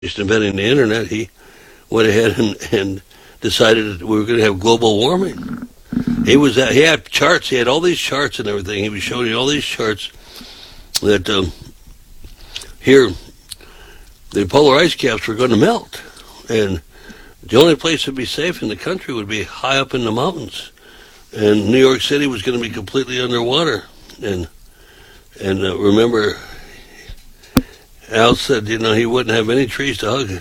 inventing the internet, he went ahead and decided that we were going to have global warming. He had charts. He had all these charts and everything. He was showing you all these charts that here the polar ice caps were going to melt, and the only place to be safe in the country would be high up in the mountains, and New York City was going to be completely underwater. And remember, Al said, he wouldn't have any trees to hug.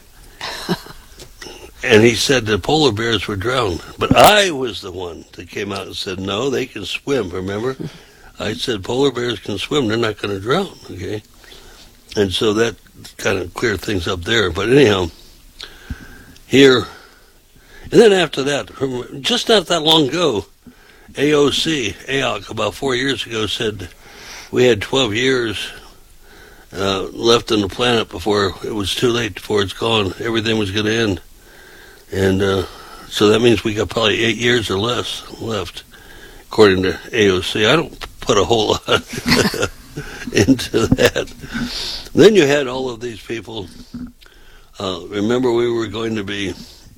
And he said the polar bears were drowned. But I was the one that came out and said, no, they can swim, remember? I said polar bears can swim, they're not going to drown, okay? And so that kind of cleared things up there. But anyhow, here, and then after that, just not that long ago, AOC, about 4 years ago, said we had 12 years left on the planet before it was too late, before it's gone. Everything was going to end. And so that means we got probably 8 years or less left, according to AOC. I don't put a whole lot into that. Then you had all of these people. Remember, we were going to be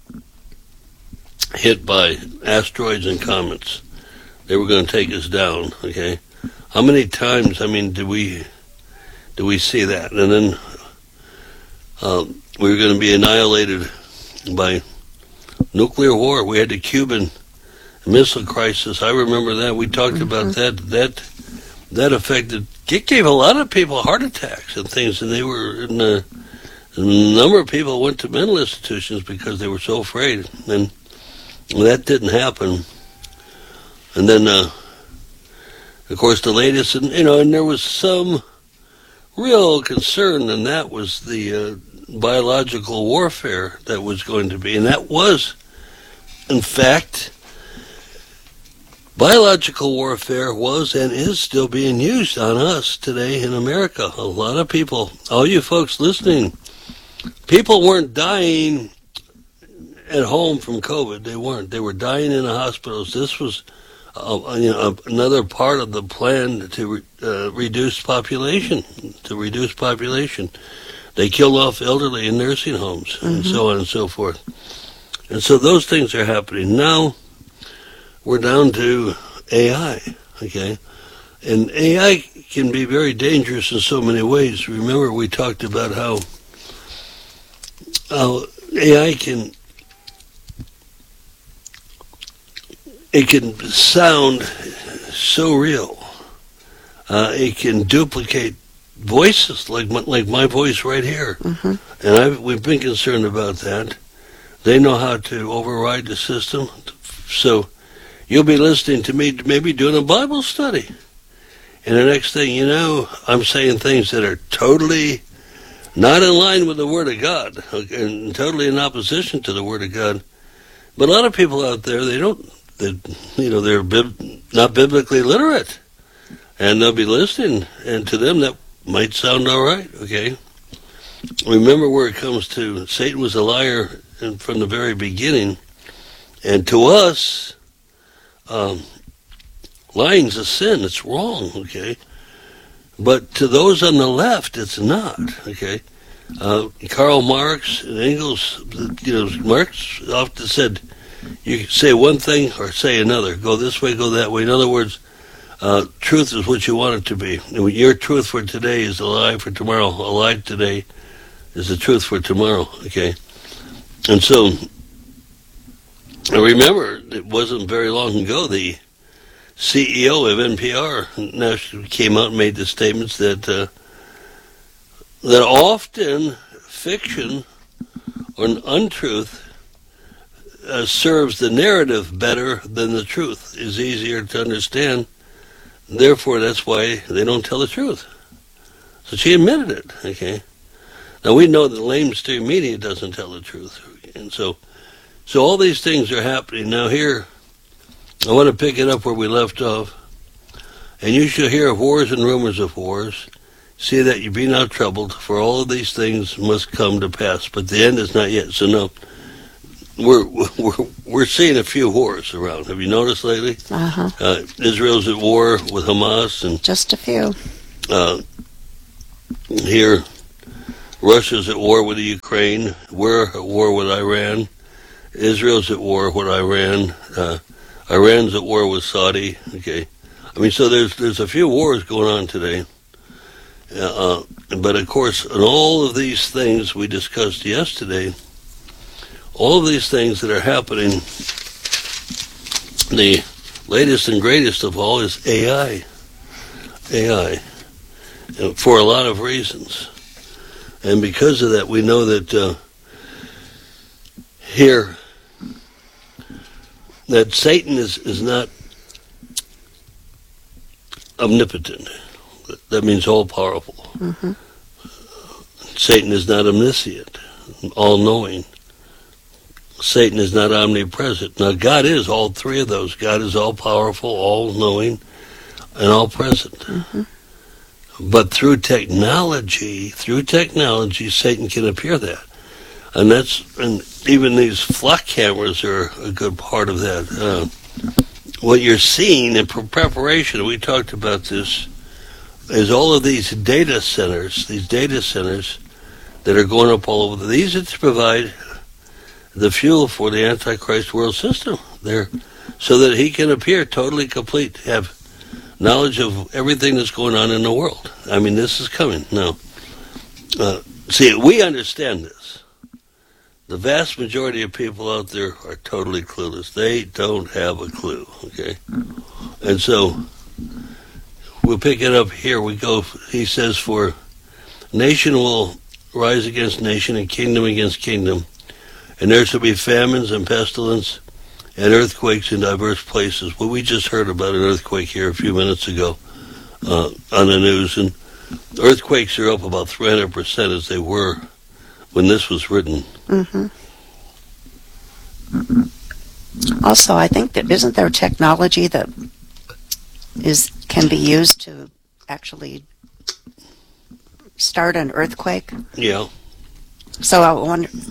hit by asteroids and comets. They were going to take us down, okay? How many times, do we see that? And then we were going to be annihilated by nuclear war. We had the Cuban Missile Crisis. I remember that. We talked about that. That affected, it gave a lot of people heart attacks and things, and they were a number of people went to mental institutions because they were so afraid, and that didn't happen. And then, of course, the latest, and there was some real concern, and that was the biological warfare that was going to be, and that was, in fact, biological warfare was and is still being used on us today in America. A lot of people, all you folks listening, people weren't dying at home from COVID. They weren't. They were dying in the hospitals. This was another part of the plan to reduce population. They killed off elderly in nursing homes and so on and so forth. And so those things are happening. Now we're down to AI, okay? And AI can be very dangerous in so many ways. Remember, we talked about how AI can sound so real. It can duplicate voices like my voice right here. And we've been concerned about that. They know how to override the system. So you'll be listening to me maybe doing a Bible study. And the next thing you know, I'm saying things that are totally not in line with the Word of God, and totally in opposition to the Word of God. But a lot of people out there, they're not biblically literate. And they'll be listening, and to them that might sound all right, okay? Remember where it comes to, Satan was a liar from the very beginning, and to us, lying's a sin, it's wrong, okay? But to those on the left, it's not, okay? Karl Marx and Engels, Marx often said, you can say one thing or say another, go this way, go that way. In other words, truth is what you want it to be. Your truth for today is a lie for tomorrow. A lie today is the truth for tomorrow, okay? And so, I remember, it wasn't very long ago, the CEO of NPR now came out and made the statements that often fiction or an untruth serves the narrative better than the truth, is easier to understand. Therefore, that's why they don't tell the truth. So she admitted it, okay? Now, we know that the mainstream media doesn't tell the truth. And so all these things are happening. Now here, I want to pick it up where we left off. And you shall hear of wars and rumors of wars. See that you be not troubled, for all of these things must come to pass. But the end is not yet. So no, we're seeing a few wars around. Have you noticed lately? Israel's at war with Hamas, and just a few. Here, Russia's at war with the Ukraine. We're at war with Iran. Israel's at war with Iran. Iran's at war with Saudi. Okay, I mean, so there's a few wars going on today. But of course, in all of these things we discussed yesterday, all of these things that are happening, the latest and greatest of all is AI. AI, for a lot of reasons. And because of that, we know that here, that Satan is not omnipotent. That means all-powerful. Mm-hmm. Satan is not omniscient, all-knowing. Satan is not omnipresent. Now, God is all three of those. God is all-powerful, all-knowing, and all-present. Mm-hmm. But through technology, Satan can appear that. And even these flock cameras are a good part of that. What you're seeing in preparation, we talked about this, is all of these data centers that are going up all over. These are to provide the fuel for the Antichrist world system there, so that he can appear totally complete, have knowledge of everything that's going on in the world. I mean, this is coming. Now, see, we understand this. The vast majority of people out there are totally clueless. They don't have a clue, okay? And so, we'll pick it up here. We go, he says, for nation will rise against nation and kingdom against kingdom, and there shall be famines and pestilence and earthquakes in diverse places. Well, we just heard about an earthquake here a few minutes ago on the news, and earthquakes are up about 300% as they were when this was written. Mm-hmm. Also, I think that isn't there technology that can be used to actually start an earthquake? Yeah. So I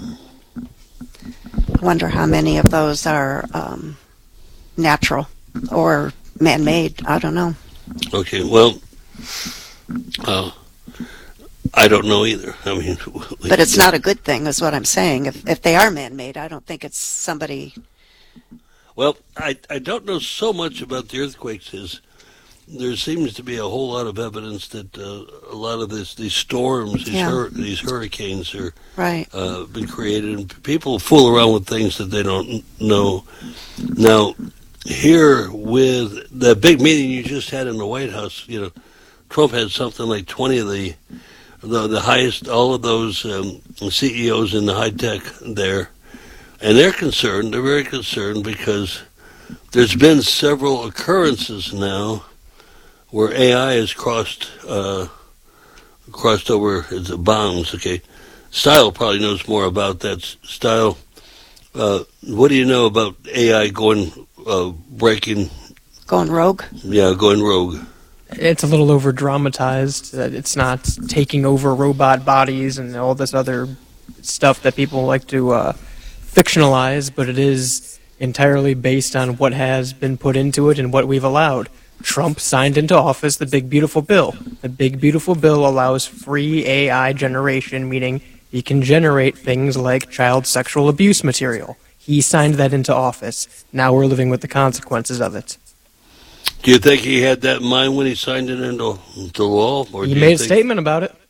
wonder how many of those are natural or man-made. I don't know. Okay, well, I don't know either. I mean, but it's not a good thing, is what I'm saying. If they are man-made, I don't think it's somebody. Well, I don't know so much about the earthquakes. There seems to be a whole lot of evidence that a lot of these storms, these hurricanes are right. Been created, and people fool around with things that they don't know. Now, here with the big meeting you just had in the White House, Trump had something like 20 of the highest, all of those CEOs in the high tech there, and they're concerned. They're very concerned because there's been several occurrences now where AI has crossed over its bounds. Okay, Style probably knows more about that. Style, what do you know about AI going rogue? Yeah, going rogue. It's a little over dramatized. It's not taking over robot bodies and all this other stuff that people like to fictionalize, but it is entirely based on what has been put into it and what we've allowed. Trump signed into office the Big Beautiful Bill. The Big Beautiful Bill allows free AI generation, meaning he can generate things like child sexual abuse material. He signed that into office. Now we're living with the consequences of it. Do you think he had that in mind when he signed it into law? Or he made a statement about it.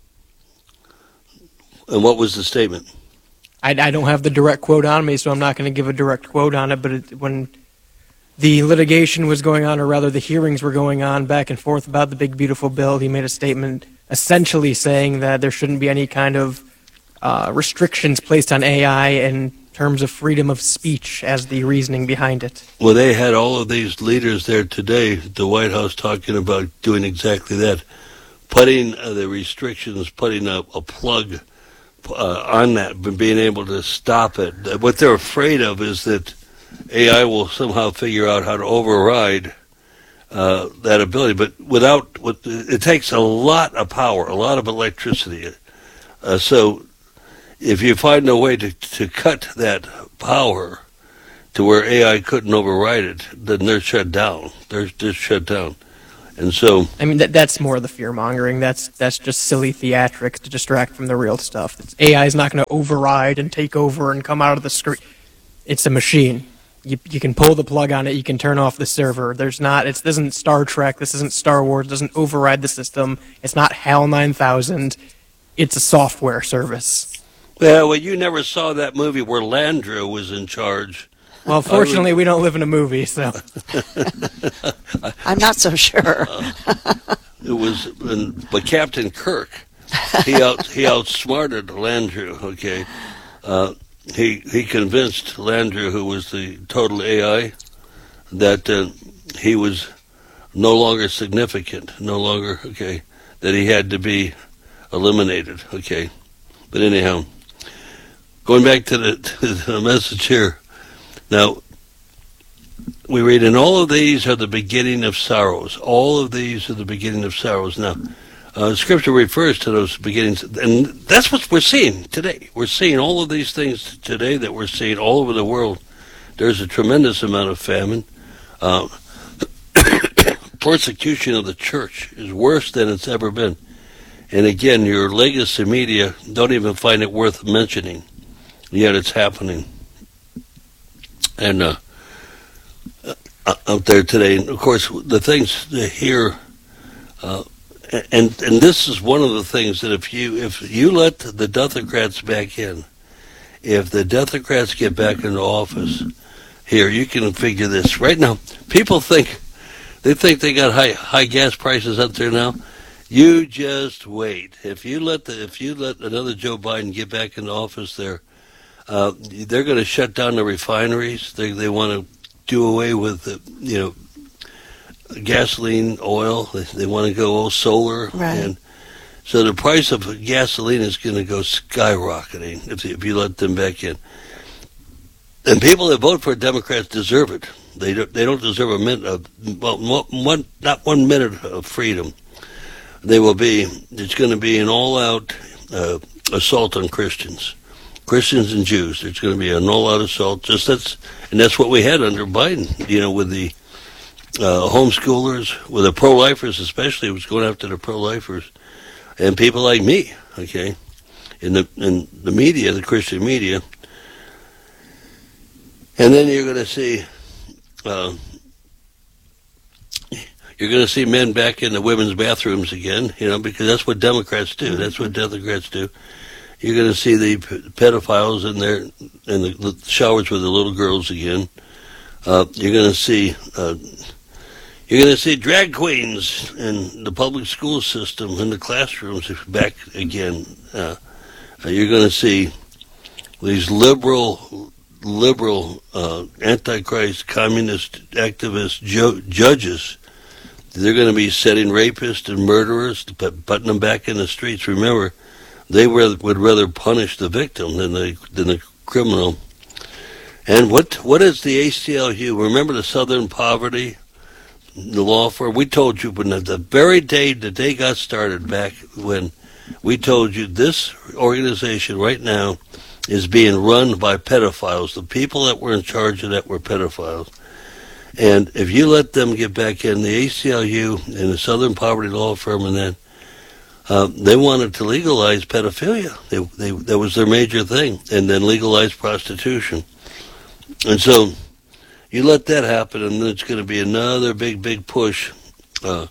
And what was the statement? I don't have the direct quote on me, so I'm not going to give a direct quote on it, but when the litigation was going on, or rather the hearings were going on back and forth about the Big Beautiful Bill, he made a statement essentially saying that there shouldn't be any kind of restrictions placed on AI in terms of freedom of speech as the reasoning behind it. Well, they had all of these leaders there today at the White House talking about doing exactly that, putting the restrictions, putting a plug on that, but being able to stop it. What they're afraid of is that AI will somehow figure out how to override that ability, but it takes a lot of power, a lot of electricity. So if you find a way to cut that power to where AI couldn't override it, then they're shut down. They're shut down. And so, I mean, that's more the fear mongering. That's just silly theatrics to distract from the real stuff. AI is not going to override and take over and come out of the screen. It's a machine. You can pull the plug on it. You can turn off the server. This isn't Star Trek. This isn't Star Wars. It doesn't override the system. It's not HAL 9000. It's a software service. well, you never saw that movie where Landru was in charge. Well, fortunately, we don't live in a movie, so. I'm not so sure. It was, but Captain Kirk, he outsmarted Landru. Okay, he convinced Landru, who was the total AI, that he was no longer significant, that he had to be eliminated. Okay, but anyhow, going back to the message here. Now, we read, and all of these are the beginning of sorrows. All of these are the beginning of sorrows. Now, Scripture refers to those beginnings, and that's what we're seeing today. We're seeing all of these things today that we're seeing all over the world. There's a tremendous amount of famine. Persecution of the church is worse than it's ever been. And again, your legacy media don't even find it worth mentioning, yet it's happening. And out there today, and of course, the things here, and this is one of the things that if you let the Democrats back in, if the Democrats get back into office, here you can figure this right now. People think they got high gas prices up there now. You just wait. If you let another Joe Biden get back into office, they're going to shut down the refineries. They want to do away with gasoline, oil. They want to go all solar, Right. and so the price of gasoline is going to go skyrocketing if you let them back in. And people that vote for Democrats deserve it. They don't deserve a minute of not 1 minute of freedom. It's going to be an all-out assault on Christians and Jews. There's going to be an all-out assault. That's what we had under Biden. With the homeschoolers, with the pro-lifers especially, it was going after the pro-lifers and people like me. Okay, in the media, the Christian media, and then you're going to see. You're going to see men back in the women's bathrooms again, because that's what Democrats do. That's what Democrats do. You're going to see the pedophiles in the showers with the little girls again. You're going to see drag queens in the public school system, in the classrooms back again. You're going to see these liberal antichrist, communist activist judges. They're going to be setting rapists and murderers, putting them back in the streets. Remember, they would rather punish the victim than the criminal. And what is the ACLU? Remember the Southern Poverty, the law firm? We told you when the very day that they got started, back when we told you this organization right now is being run by pedophiles. The people that were in charge of that were pedophiles. And if you let them get back in, the ACLU and the Southern Poverty Law Firm and that, they wanted to legalize pedophilia. That was their major thing. And then legalize prostitution. And so you let that happen, and then it's going to be another big push, to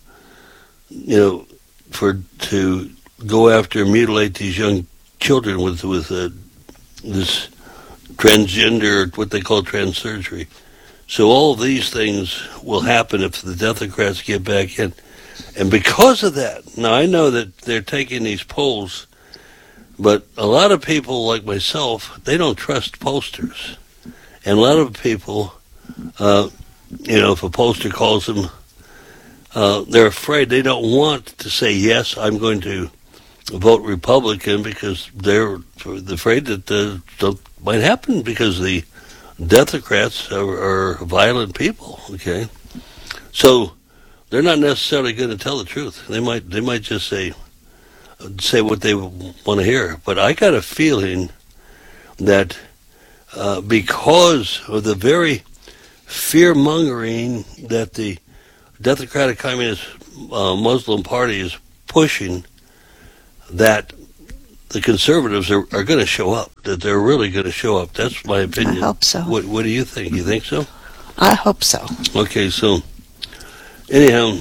go after and mutilate these young children with this transgender, what they call trans surgery. So all of these things will happen if the Democrats get back in. And because of that, now I know that they're taking these polls, but a lot of people like myself, they don't trust pollsters. And a lot of people, if a pollster calls them, they're afraid. They don't want to say, yes, I'm going to vote Republican, because they're afraid that something might happen, because the Democrats are violent people, okay? So they're not necessarily going to tell the truth. They might just say what they want to hear. But I got a feeling that because of the very fear-mongering that the Democratic Communist Muslim party is pushing that the conservatives are going to show up, that they're really going to show up. That's my opinion. I hope so. What do you think? You think so? I hope so. Okay, so anyhow,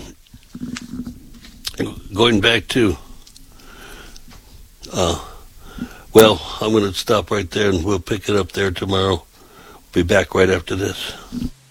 going back to, well, I'm going to stop right there and we'll pick it up there tomorrow. Be back right after this.